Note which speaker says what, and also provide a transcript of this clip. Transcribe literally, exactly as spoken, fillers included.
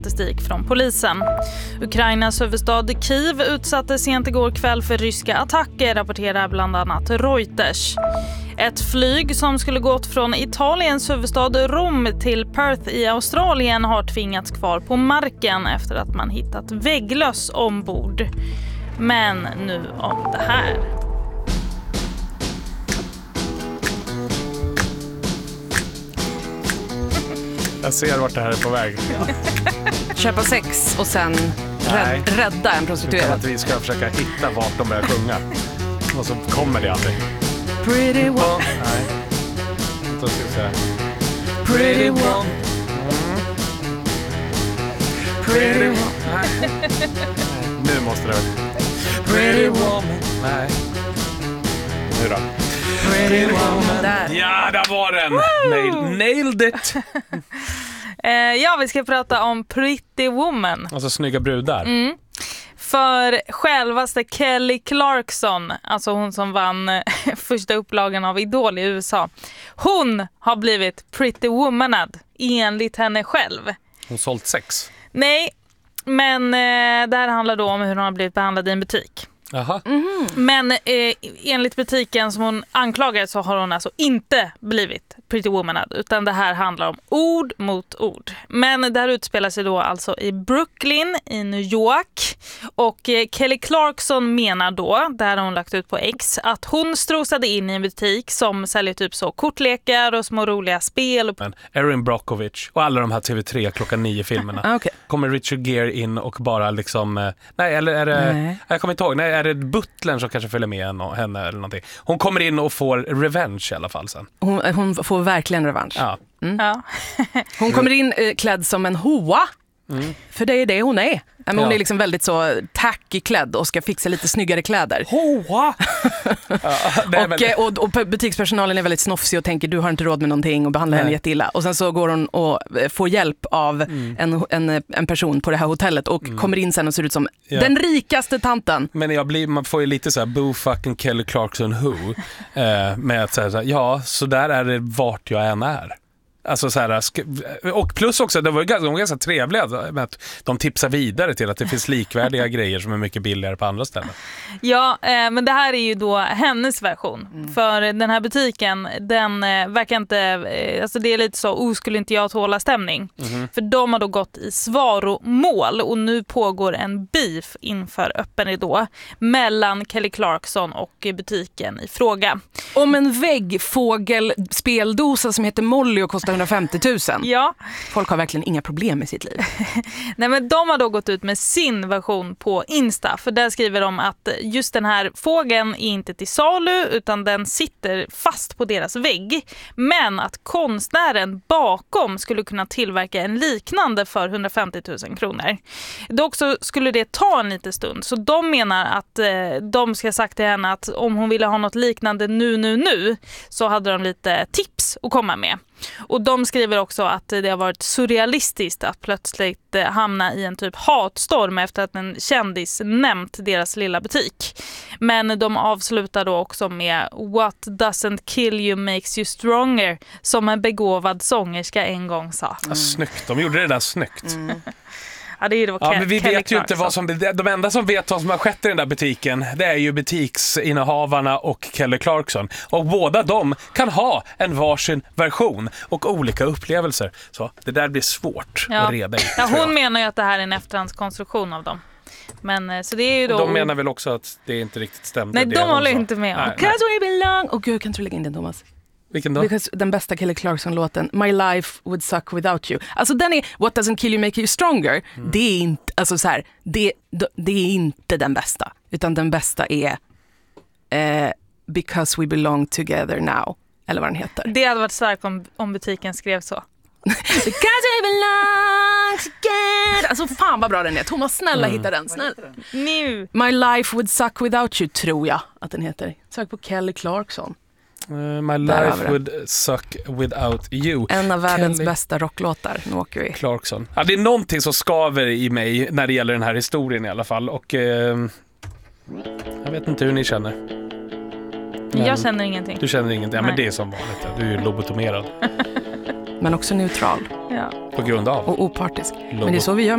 Speaker 1: statistik från polisen. Ukrainas huvudstad Kiev utsattes sent igår kväll för ryska attacker, rapporterar bland annat Reuters. Ett flyg som skulle gått från Italiens huvudstad Rom till Perth i Australien har tvingats kvar på marken efter att man hittat vägglöss ombord. Men nu om det här.
Speaker 2: Jag ser vart det här är på väg.
Speaker 3: Köpa sex och sen rädd, rädda en prostituerad.
Speaker 2: Att vi ska försöka hitta vart de börjar sjunga. Och så kommer det aldrig.
Speaker 3: Pretty woman.
Speaker 2: Nej. Då ska vi säga.
Speaker 3: Pretty woman.
Speaker 2: Mm.
Speaker 3: Pretty woman.
Speaker 2: Nu måste det.
Speaker 3: Pretty woman.
Speaker 2: Nej. Nu då.
Speaker 3: Pretty woman. Där.
Speaker 2: Ja, där var den. Nail, nailed it.
Speaker 1: eh, ja, vi ska prata om Pretty Woman.
Speaker 2: Alltså snygga brudar.
Speaker 1: Mm. För självaste Kelly Clarkson, alltså hon som vann första upplagan av Idol i U S A. Hon har blivit Pretty Womanad enligt henne själv.
Speaker 2: Hon sålt sex.
Speaker 1: Nej, men eh, det här handlar då om hur hon har blivit behandlad i en butik.
Speaker 2: Jaha.
Speaker 1: Mm-hmm. Men eh, enligt butiken som hon anklagar så har hon alltså inte blivit Pretty Womanad, utan det här handlar om ord mot ord. Men det här utspelar sig då alltså i Brooklyn i New York, och eh, Kelly Clarkson menar då, där har hon lagt ut på X, att hon strosade in i en butik som säljer typ så kortlekar och små roliga spel.
Speaker 2: Men Erin Brockovich och alla de här T V tre klockan nio filmerna.
Speaker 3: Okay.
Speaker 2: Kommer Richard Gere in och bara liksom, eh, nej eller är det,
Speaker 3: nej.
Speaker 2: jag kommer inte ihåg, nej är det butlern som kanske följer med henne, henne eller någonting. Hon kommer in och får revenge i alla fall sen.
Speaker 3: Hon, hon får verkligen revansch.
Speaker 2: Ja.
Speaker 3: Mm.
Speaker 1: Ja.
Speaker 3: Hon kommer in eh, klädd som en hoa. Mm. För det är det hon är. Men hon
Speaker 2: ja.
Speaker 3: är liksom väldigt så tacky klädd och ska fixa lite snyggare kläder.
Speaker 2: Hoa! ja,
Speaker 3: och, väldigt... och, och butikspersonalen är väldigt snofsig och tänker du har inte råd med någonting och behandlar Nej. henne jätteilla. Och sen så går hon och får hjälp av mm. en, en, en person på det här hotellet och mm. kommer in sen och ser ut som ja. den rikaste tanten.
Speaker 2: Men jag blir, man får ju lite så här boo fucking Kelly Clarkson who eh, med att säga så här, ja, så där är det vart jag än är. Alltså så här, och plus också, det var ju ganska, de var ganska trevliga med att de tipsar vidare till att det finns likvärdiga grejer som är mycket billigare på andra ställen.
Speaker 1: Ja, eh, men det här är ju då hennes version. Mm. För den här butiken, den eh, verkar inte, eh, alltså det är lite så, oh, skulle inte jag tåla stämning. Mm. För de har då gått i svaromål och nu pågår en beef inför öppen ridå mellan Kelly Clarkson och butiken i fråga.
Speaker 3: Om en väggfågelspeldosa som heter Molly och kostar hundrafemtio tusen.
Speaker 1: Ja.
Speaker 3: Folk har verkligen inga problem med sitt liv.
Speaker 1: Nej, men de har då gått ut med sin version på Insta. För där skriver de att just den här fågeln är inte till salu utan den sitter fast på deras vägg. Men att konstnären bakom skulle kunna tillverka en liknande för hundrafemtio tusen kronor. Dock så skulle det ta en liten stund. Så de menar att eh, de ska ha sagt till henne att om hon ville ha något liknande nu, nu, nu så hade de lite tips att komma med. Och de skriver också att det har varit surrealistiskt att plötsligt hamna i en typ hatstorm efter att en kändis nämnt deras lilla butik. Men de avslutar då också med What doesn't kill you makes you stronger, som en begåvad sångerska en gång sa.
Speaker 2: Mm. Ja, snyggt, de gjorde det där snyggt. Mm.
Speaker 1: Ja, det är det
Speaker 2: ja, men vi Kelly vet ju inte vad som, de enda som vet vad som har skett i den där butiken, det är ju butiksinnehavarna och Kelly Clarkson. Och båda de kan ha en varsin version och olika upplevelser. Så det där blir svårt ja. att reda i.
Speaker 1: Ja, hon menar ju att det här är en efterhandskonstruktion av dem. Men så det är ju då...
Speaker 2: De menar väl också att det inte riktigt stämde.
Speaker 1: Nej,
Speaker 2: det
Speaker 1: de håller inte med.
Speaker 3: Nej, Because nej. we belong. Och gud, kan du lägga in den, Thomas?
Speaker 2: Vilken då?
Speaker 3: Because den bästa Kelly Clarkson-låten, My Life Would Suck Without You. Alltså den är What Doesn't Kill You Make You Stronger. Mm. Det är inte, alltså så här, det, det är inte den bästa. Utan den bästa är eh, Because We Belong Together Now. Eller vad den heter.
Speaker 1: Det hade varit starkt om, om butiken skrev så.
Speaker 3: Because we belong together. Alltså fan vad bra den är. Thomas, snälla mm. hitta den. Snälla.
Speaker 1: Nu.
Speaker 3: My Life Would Suck Without You tror jag att den heter. Sök på Kelly Clarkson.
Speaker 2: Uh, my life would suck without you.
Speaker 3: En av världens Kelly bästa rocklåtar. Nu åker vi.
Speaker 2: Clarkson. Ja, det är någonting som skaver i mig när det gäller den här historien i alla fall. Och uh, jag vet inte hur ni känner.
Speaker 1: Men jag känner ingenting.
Speaker 2: Du känner ingenting. Ja, men det är som vanligt. Du är ju lobotomerad.
Speaker 3: Men också neutral.
Speaker 1: Ja.
Speaker 2: På grund av.
Speaker 3: Och opartisk.
Speaker 2: Lobot-
Speaker 3: men det är så vi gör.